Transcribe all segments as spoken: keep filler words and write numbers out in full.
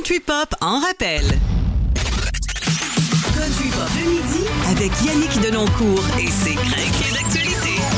Country Pop en rappel. Country Pop le midi avec Yannick Denoncourt et ses crinqués d'actualité.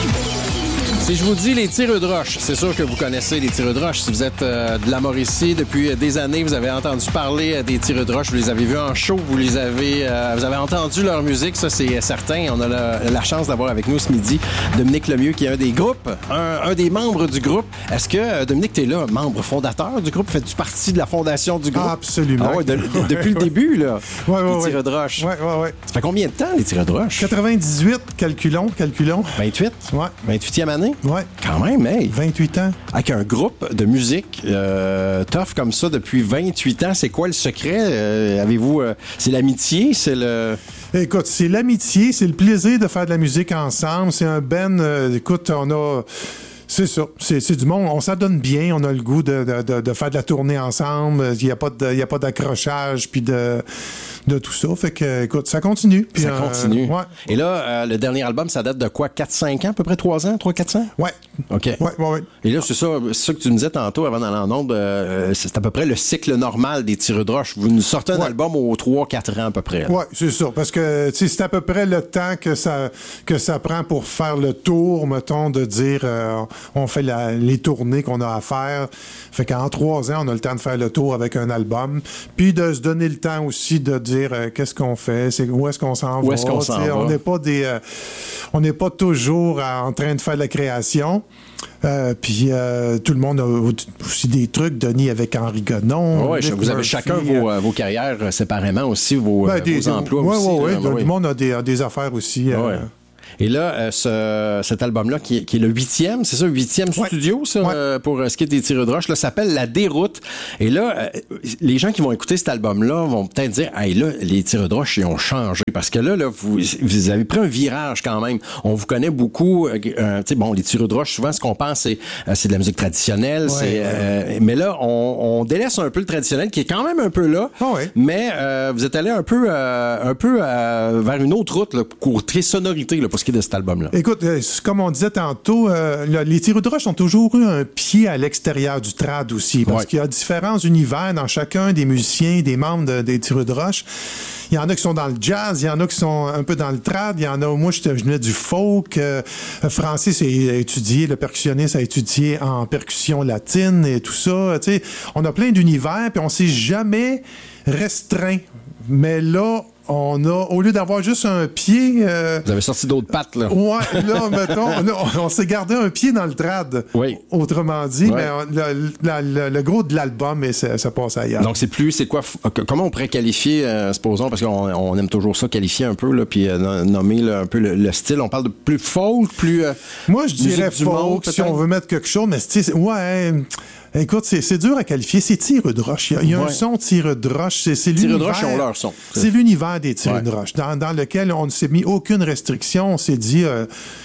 Si je vous dis les tireux de roche, c'est sûr que vous connaissez les tireux de roche. Si vous êtes euh, de la Mauricie depuis des années, vous avez entendu parler euh, des tireux de roche, vous les avez vus en show, vous les avez, euh, vous avez entendu leur musique, ça c'est certain. On a la, la chance d'avoir avec nous ce midi Dominique Lemieux qui est un des groupes, un, un des membres du groupe. Est-ce que euh, Dominique, t'es là, membre fondateur du groupe? Fais-tu partie de la fondation du groupe? Ah, absolument. Ah ouais, de, de, depuis le début, là. Ouais, ouais, les tireux ouais. de roche. Ouais, ouais, ouais. Ça fait combien de temps, les tireux de roche? quatre-vingt-dix-huit, calculons, calculons. vingt-huit? Ouais. vingt-huitième année? Ouais. Quand même, hey! vingt-huit ans. Avec un groupe de musique euh, tough comme ça depuis vingt-huit ans, c'est quoi le secret? Euh, avez-vous... Euh, c'est l'amitié? C'est le... Écoute, c'est l'amitié, c'est le plaisir de faire de la musique ensemble. C'est un ben... Euh, écoute, on a... C'est ça, c'est, c'est du monde, on s'adonne bien, on a le goût de, de, de, de faire de la tournée ensemble, il n'y a pas de, il y a pas d'accrochage, puis de, de tout ça, fait que, écoute, ça continue. Puis, ça euh, continue. Ouais. Et là, euh, le dernier album, ça date de quoi, quatre cinq ans, à peu près trois ans, trois quatre ans? Ouais. OK. Ouais, ouais, ouais. Et là, c'est ça, c'est ça que tu me disais tantôt avant d'aller en onde, euh, c'est à peu près le cycle normal des tireux de roche. Vous nous sortez un ouais. album aux trois quatre ans à peu près. Oui, c'est ça, parce que, tu sais, c'est à peu près le temps que ça, que ça prend pour faire le tour, mettons, de dire, euh, on fait la les tournées qu'on a à faire. Fait qu'en trois ans, on a le temps de faire le tour avec un album. Puis de se donner le temps aussi de dire euh, qu'est-ce qu'on fait, c'est, où est-ce qu'on s'en où va. Est-ce qu'on s'en va? On n'est pas des, euh, on n'est pas toujours euh, en train de faire de la création. Euh, puis euh, tout le monde a aussi des trucs. Denis avec Henri Gonon. Oui, vous avez Murphy, chacun vos, euh, vos carrières séparément aussi, vos, ben, des, vos emplois ouais, aussi. Oui, oui, là, tout oui. le monde a des, a des affaires aussi. Euh, ouais. Et là, euh, ce, cet album-là, qui est, qui est le huitième, c'est ça, huitième ouais. studio, ça, ouais. euh, pour euh, ce qui est des tireux de roche, là, s'appelle La Déroute. Et là, euh, les gens qui vont écouter cet album-là vont peut-être dire, hey, là, les tireux de roche, ils ont changé. Parce que là, là, vous, vous avez pris un virage quand même. On vous connaît beaucoup. Euh, tu sais, bon, les tireux de roche, souvent, ce qu'on pense, c'est, euh, c'est de la musique traditionnelle. Ouais, c'est, ouais. Euh, mais là, on, on délaisse un peu le traditionnel, qui est quand même un peu là. Oh, ouais. Mais euh, vous êtes allé un peu, euh, un peu euh, vers une autre route, là, côté sonorité, là, pour ce qui est de cet album-là. Écoute, euh, comme on disait tantôt, euh, là, les tireux de roche ont toujours eu un pied à l'extérieur du trad aussi, parce ouais. qu'il y a différents univers dans chacun des musiciens, des membres de, des tireux de roche. Il y en a qui sont dans le jazz, il y en a qui sont un peu dans le trad, il y en a, moi, je venais du folk. Euh, Francis a étudié, le percussionniste a étudié en percussion latine et tout ça. Tu sais, on a plein d'univers, puis on s'est jamais restreint. Mais là, on a, au lieu d'avoir juste un pied... Euh, Vous avez sorti d'autres pattes, là. Ouais, là, mettons, là, on, on s'est gardé un pied dans le trad. Oui. Autrement dit, ouais. mais on, le, la, le, le gros de l'album, et ça, ça passe ailleurs. Donc, c'est plus, c'est quoi, comment on pourrait qualifier, euh, supposons, parce qu'on on aime toujours ça, qualifier un peu, là, puis euh, nommer là, un peu le, le style. On parle de plus folk, plus... Euh, Moi, je dirais folk, monde, si on veut mettre quelque chose, mais tu sais, ouais... Écoute, c'est, c'est dur à qualifier. C'est tireux de roche. Il y a, il y a ouais. un son tireux de roche. C'est, c'est tireux l'univers. de roche, ils ont leur son. C'est, c'est l'univers des tireux ouais. de roche, dans, dans lequel on ne s'est mis aucune restriction. On s'est dit, euh,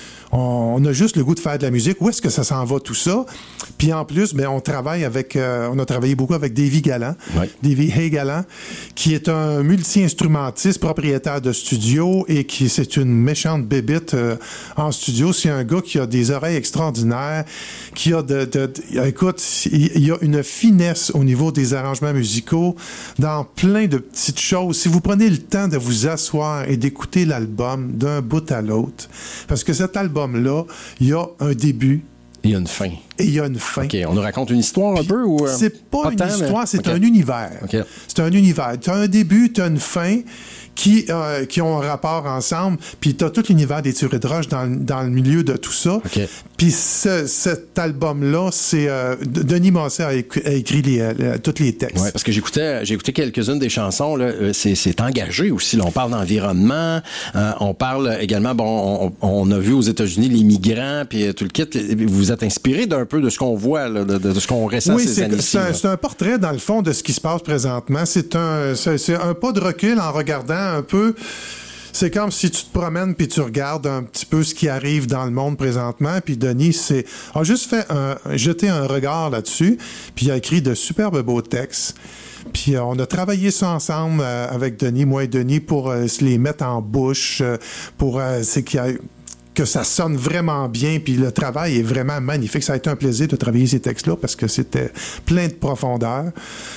on, on a juste le goût de faire de la musique. Où est-ce que ça s'en va, tout ça? Puis en plus, ben, on travaille avec, euh, on a travaillé beaucoup avec Davy Galland, ouais. Davy Hay Galland, qui est un multi-instrumentiste, propriétaire de studio, et qui, c'est une méchante bébite euh, en studio. C'est un gars qui a des oreilles extraordinaires, qui a de, de, de écoute, il y a une finesse au niveau des arrangements musicaux dans plein de petites choses. Si vous prenez le temps de vous asseoir et d'écouter l'album d'un bout à l'autre, parce que cet album-là, il y a un début. Il y a une fin. Et il y a une fin. OK. On nous raconte une histoire un peu ou... Euh, c'est pas, pas une tant, histoire, mais... c'est okay. un univers. Okay. C'est un univers. Tu as un début, tu as une fin qui, euh, qui ont un rapport ensemble, puis tu as tout l'univers des tireux de roche dans, dans le milieu de tout ça. Okay. Puis ce, cet album-là, c'est... Euh, Denis Massé a, écrit, a écrit les, euh, tous les textes. Oui, parce que j'écoutais, j'ai écouté quelques-unes des chansons. Là, c'est, c'est engagé aussi. Là. On parle d'environnement. Euh, on parle également... Bon, on, on a vu aux États-Unis les migrants, puis tout le kit. Vous êtes inspiré d'un peu de ce qu'on voit, là, de, de ce qu'on ressent oui, ces c'est, années-ci. C'est un, c'est un portrait, dans le fond, de ce qui se passe présentement. C'est un, c'est, c'est un pas de recul en regardant un peu... C'est comme si tu te promènes puis tu regardes un petit peu ce qui arrive dans le monde présentement. Puis Denis c'est, a juste fait un, jeté un regard là-dessus, puis il a écrit de superbes beaux textes. Puis euh, on a travaillé ça ensemble euh, avec Denis, moi et Denis, pour euh, se les mettre en bouche, euh, pour euh, c'est qu'il y a que ça sonne vraiment bien, puis le travail est vraiment magnifique. Ça a été un plaisir de travailler ces textes-là parce que c'était plein de profondeur.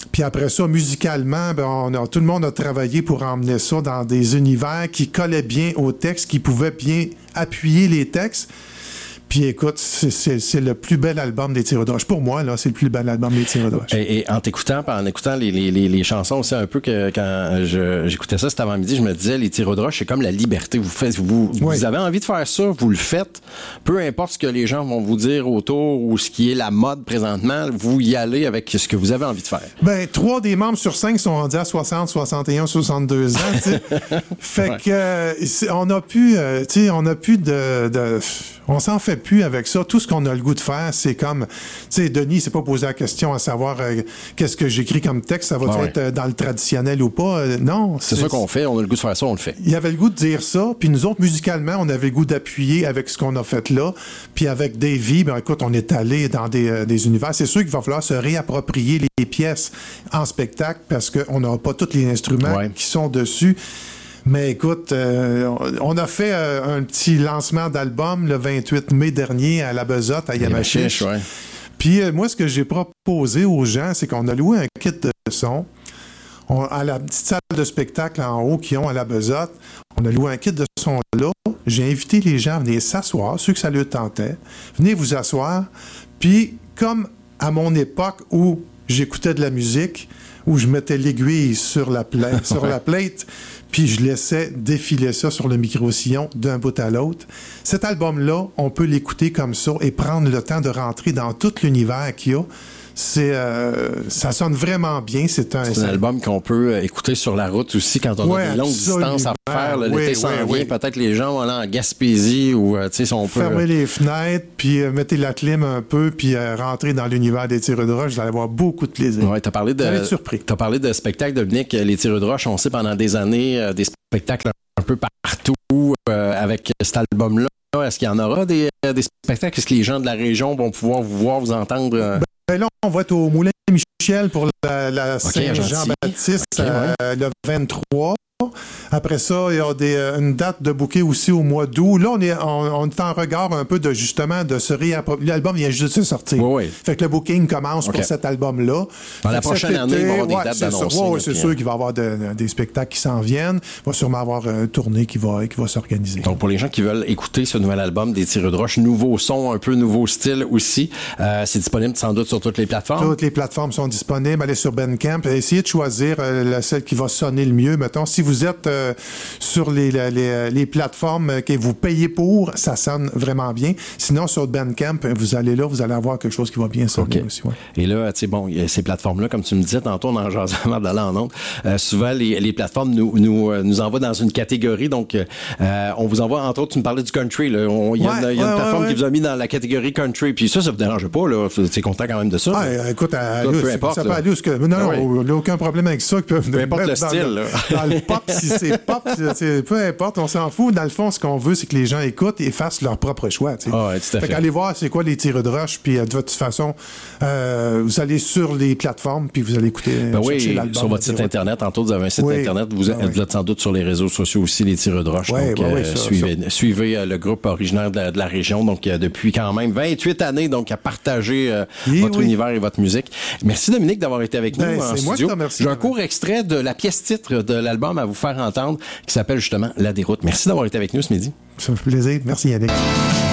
Puis après ça, musicalement, ben, on a, tout le monde a travaillé pour emmener ça dans des univers qui collaient bien au texte, qui pouvaient bien appuyer les textes. Puis écoute, c'est, c'est, c'est le plus bel album des Tirs-de-Roche. Pour moi, là, c'est le plus bel album des Tirs-de-Roche. Et, et en t'écoutant, en écoutant les, les, les, les chansons aussi un peu, que quand je, j'écoutais ça cet avant-midi, je me disais, les Tirs-de-Roche, c'est comme la liberté. Vous faites, vous, oui. vous avez envie de faire ça, vous le faites. Peu importe ce que les gens vont vous dire autour ou ce qui est la mode présentement, vous y allez avec ce que vous avez envie de faire. Ben, trois des membres sur cinq sont rendus à soixante, soixante et un, soixante-deux ans, tu sais. Fait ouais. que, euh, on a pu, euh, tu sais, on a pu de, de, on s'en fait plus avec ça. Tout ce qu'on a le goût de faire, c'est comme, tu sais, Denis s'est pas posé la question à savoir euh, qu'est-ce que j'écris comme texte, ça va ah ouais. être euh, dans le traditionnel ou pas. Euh, non. C'est, c'est ça qu'on fait, on a le goût de faire ça, on le fait. Il avait le goût de dire ça, puis nous autres, musicalement, on avait le goût d'appuyer avec ce qu'on a fait là, puis avec Davy, ben écoute, on est allé dans des, euh, des univers. C'est sûr qu'il va falloir se réapproprier les pièces en spectacle parce qu'on n'aura pas tous les instruments ouais. qui sont dessus. Mais écoute, euh, on a fait euh, un petit lancement d'album le vingt-huit mai dernier à la Bezotte, à Yamachiche. Ouais. Puis euh, moi, ce que j'ai proposé aux gens, c'est qu'on a loué un kit de son. On, à la petite salle de spectacle en haut qu'ils ont à la Bezotte, on a loué un kit de son là. J'ai invité les gens à venir s'asseoir, ceux que ça leur tentait. Venez vous asseoir. Puis, comme à mon époque où j'écoutais de la musique, où je mettais l'aiguille sur la, pla- sur la plate, puis je laissais défiler ça sur le micro-sillon d'un bout à l'autre. Cet album-là, on peut l'écouter comme ça et prendre le temps de rentrer dans tout l'univers qu'il y a. C'est, euh, ça sonne vraiment bien. C'est un, c'est un album qu'on peut écouter sur la route aussi quand on ouais, a des longues distances à faire. Là, l'été oui, s'en vient, oui. Peut-être les gens vont aller en Gaspésie ou tu sais si on peut fermer les fenêtres, puis euh, mettez la clim un peu, puis euh, rentrer dans l'univers des Tirs-de-Roche. Vous allez avoir beaucoup de plaisir. Ouais, t'as parlé de, vous allez être surpris. T'as parlé de spectacles, Dominique. Les Tirs-de-Roche, on sait pendant des années euh, des spectacles un peu partout euh, avec cet album-là. Est-ce qu'il y en aura des, des spectacles? Est-ce que les gens de la région vont pouvoir vous voir, vous entendre? Euh... Ben, Ben là, on va être au Moulin Michel pour la, la okay, Saint-Jean-Baptiste okay, ouais. euh, le vingt-trois. Après ça, il y a des, une date de bouquet aussi au mois d'août. Là, on est, on, on est en regard un peu de justement de se réapproprier. L'album vient juste de sortir. Oui, oui. Fait que le booking commence okay. pour cet album-là. Dans la prochaine année, été, il va y avoir des ouais, dates d'annoncer. Oui, ouais, c'est sûr qu'il va y avoir de, de, des spectacles qui s'en viennent. Il va sûrement avoir une tournée qui va, qui va s'organiser. Donc, pour les gens qui veulent écouter ce nouvel album des Tirs-de-Roche, nouveau son, un peu nouveau style aussi, euh, c'est disponible sans doute sur toutes les plateformes. Toutes les plateformes sont disponibles. Allez sur Bandcamp. Essayez de choisir euh, la, celle qui va sonner le mieux. Mettons, si vous êtes euh, sur les, les, les plateformes que vous payez pour, ça sonne vraiment bien. Sinon, sur Bandcamp, vous allez là, vous allez avoir quelque chose qui va bien sonner okay. aussi. Ouais. Et là, tu sais, bon, ces plateformes-là, comme tu me disais tantôt, on en jasait avant d'aller en ondes, euh, souvent, les, les plateformes nous, nous, euh, nous envoient dans une catégorie. Donc, euh, on vous envoie, entre autres, tu me parlais du country. Il y a une, ouais, y a une ouais, plateforme ouais, qui ouais. vous a mis dans la catégorie country. Puis ça, ça vous dérange pas, là? T'es content quand même de ça? Ah, écoute, à, là, là, peu importe, ça peut aller où ce que... Non, ah, non, il n'y a aucun problème avec ça. Peu importe le style, dans, là. Dans le pop, si c'est pop, c'est, peu importe, on s'en fout. Dans le fond, ce qu'on veut, c'est que les gens écoutent et fassent leur propre choix. Ah, ouais, tout à fait. Fait qu'allez voir c'est quoi les Tirs-de-Roche, puis de toute façon, euh, vous allez sur les plateformes, puis vous allez écouter. Ben oui, sur votre site Internet, tantôt, vous avez un site oui. Internet, vous, ah, êtes, oui. vous êtes sans doute sur les réseaux sociaux aussi, les Tirs-de-Roche. Oui, donc, oui, euh, oui, ça, suivez, ça. suivez euh, le groupe originaire de la, de la région, donc euh, depuis quand même vingt-huit années, donc à partager euh, oui, votre oui. univers et votre musique. Merci Dominique d'avoir été avec ben, nous en c'est studio. Moi qui J'ai un court extrait de la pièce titre de l'album à vous faire entendre qui s'appelle justement La Déroute. Merci d'avoir été avec nous ce midi. Ça me fait plaisir. Merci Yannick.